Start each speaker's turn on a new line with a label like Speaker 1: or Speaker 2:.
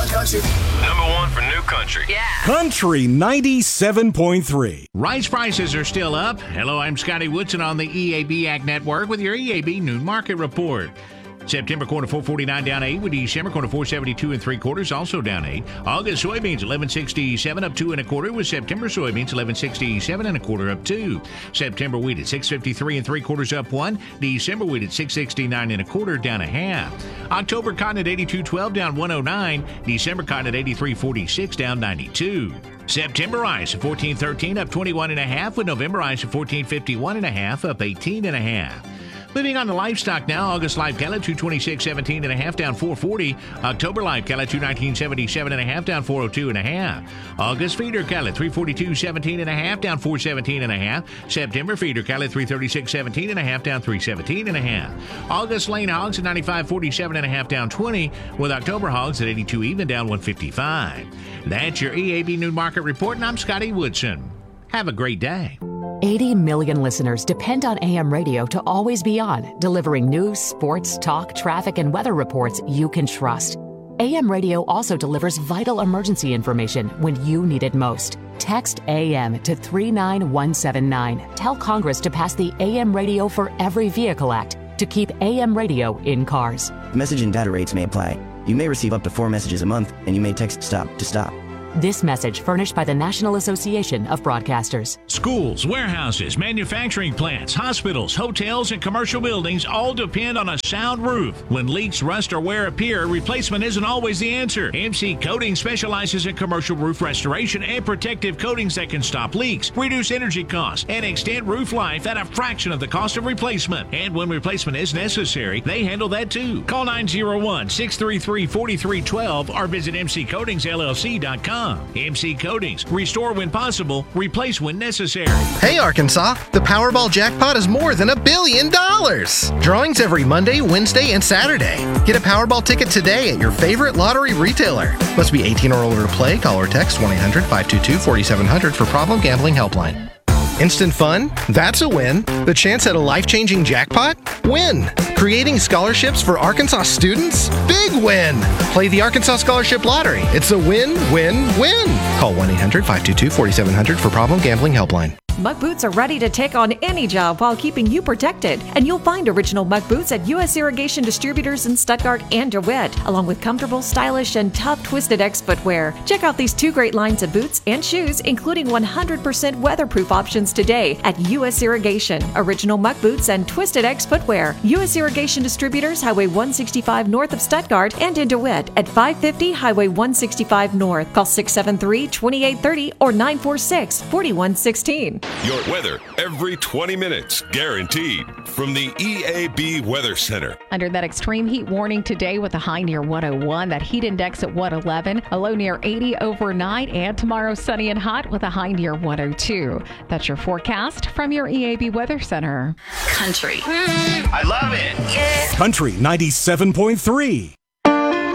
Speaker 1: country.
Speaker 2: Number one for new country.
Speaker 3: Yeah.
Speaker 4: Country 97.3.
Speaker 5: Rice prices are still up. Hello, I'm Scotty Woodson on the EAB Ag Network with your EAB Noon Market Report. September corn $4.49 down 8, with December corn $4.72 3/4 also down 8. August soybeans $11.67 up 2 1/4, with September soybeans $11.67 1/4 up 2. September wheat at $6.53 3/4 up 1. December wheat at $6.69 1/4 down 1/2. October cotton at $82.12 down 109. December cotton at $83.46 down 92. September rice at $14.13 up 21 1/2, with November rice at $14.51 1/2 up 18 1/2. Moving on to livestock now. August live cattle $226.17 1/2 down 440. October live cattle $219.77 1/2 down 402 1/2. August feeder cattle $342.17 1/2 down 417 1/2. September feeder cattle $336.17 1/2 down 317 1/2. August lane hogs at $95.47 1/2 down 20, with October hogs at 82 even down 155. That's your EAB Noon Market Report, and I'm Scotty Woodson. Have a great day.
Speaker 6: 80 million listeners depend on AM radio to always be on, delivering news, sports, talk, traffic, and weather reports you can trust. AM radio also delivers vital emergency information when you need it most. Text AM to 39179. Tell Congress to pass the AM Radio for Every Vehicle Act to keep AM radio in cars.
Speaker 7: Message and data rates may apply. You may receive up to 4 messages a month, and you may text STOP to stop.
Speaker 6: This message furnished by the National Association of Broadcasters.
Speaker 5: Schools, warehouses, manufacturing plants, hospitals, hotels, and commercial buildings all depend on a sound roof. When leaks, rust, or wear appear, replacement isn't always the answer. MC Coatings specializes in commercial roof restoration and protective coatings that can stop leaks, reduce energy costs, and extend roof life at a fraction of the cost of replacement. And when replacement is necessary, they handle that too. Call 901-633-4312 or visit mccoatingsllc.com. MC Coatings. Restore when possible, replace when necessary.
Speaker 8: Hey Arkansas, the Powerball jackpot is more than $1 billion. Drawings every Monday, Wednesday, and Saturday. Get a Powerball ticket today at your favorite lottery retailer. Must be 18 or older to play. Call or text 1-800-522-4700 for Problem Gambling Helpline. Instant fun? That's a win. The chance at a life-changing jackpot? Win. Creating scholarships for Arkansas students? Big win. Play the Arkansas Scholarship Lottery. It's a win, win, win. Call 1-800-522-4700 for Problem Gambling Helpline.
Speaker 9: Muck Boots are ready to take on any job while keeping you protected. And you'll find original Muck Boots at U.S. Irrigation Distributors in Stuttgart and DeWitt, along with comfortable, stylish, and tough Twisted X footwear. Check out these 2 great lines of boots and shoes, including 100% weatherproof options today at U.S. Irrigation. Original Muck Boots and Twisted X footwear. U.S. Irrigation Distributors, Highway 165 north of Stuttgart, and in DeWitt at 550 Highway 165 north. Call 673-2830 or 946-4116.
Speaker 2: Your weather every 20 minutes, guaranteed, from the EAB Weather Center.
Speaker 3: Under that extreme heat warning today with a high near 101, that heat index at 111, a low near 80 overnight, and tomorrow sunny and hot with a high near 102. That's your forecast from your EAB Weather Center.
Speaker 1: Country.
Speaker 2: I love it.
Speaker 4: Country 97.3.